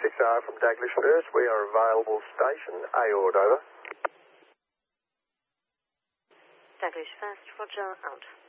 6R from Douglas First. We are available station. Aord, over. Douglas First, Roger, out.